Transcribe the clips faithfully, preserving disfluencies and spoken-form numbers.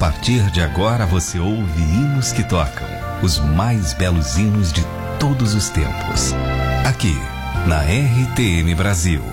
partir de agora você ouve hinos que tocam, os mais belos hinos de todos os tempos. Aqui, na R T M Brasil.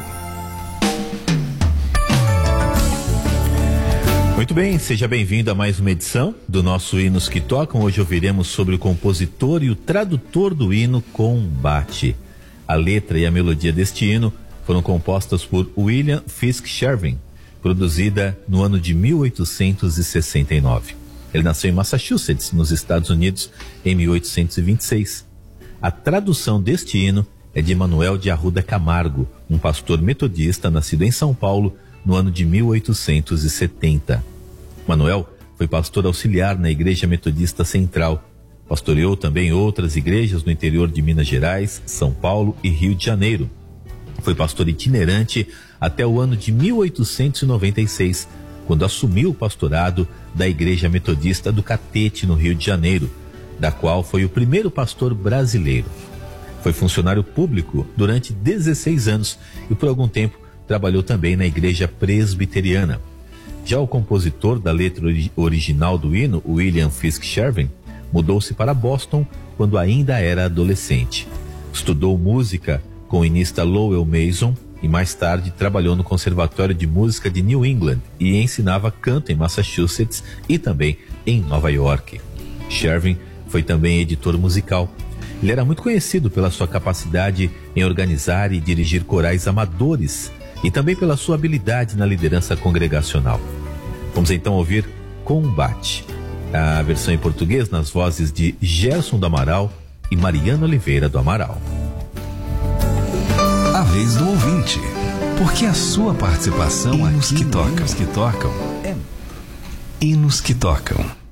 Muito bem, seja bem-vindo a mais uma edição do nosso Hinos que Tocam. Hoje ouviremos sobre o compositor e o tradutor do hino Combate. A letra e a melodia deste hino foram compostas por William Fisk Shervin, produzida no ano de mil oitocentos e sessenta e nove. Ele nasceu em Massachusetts, nos Estados Unidos, em mil oitocentos e vinte e seis. A tradução deste hino é de Manuel de Arruda Camargo, um pastor metodista nascido em São Paulo no ano de mil oitocentos e setenta. Manuel foi pastor auxiliar na Igreja Metodista Central. Pastoreou também outras igrejas no interior de Minas Gerais, São Paulo e Rio de Janeiro. Foi pastor itinerante até o ano de mil oitocentos e noventa e seis, quando assumiu o pastorado da Igreja Metodista do Catete, no Rio de Janeiro, da qual foi o primeiro pastor brasileiro. Foi funcionário público durante dezesseis anos e por algum tempo trabalhou também na Igreja Presbiteriana. Já o compositor da letra original do hino, William Fisk Shervin, mudou-se para Boston quando ainda era adolescente. Estudou música com o inista Lowell Mason e mais tarde trabalhou no Conservatório de Música de New England e ensinava canto em Massachusetts e também em Nova York. Shervin foi também editor musical. Ele era muito conhecido pela sua capacidade em organizar e dirigir corais amadores e também pela sua habilidade na liderança congregacional. Vamos então ouvir Combate, a versão em português nas vozes de Gerson do Amaral e Mariana Oliveira do Amaral. A vez do ouvinte, porque a sua participação hinos aqui que tocam, hinos que tocam, é hinos que tocam.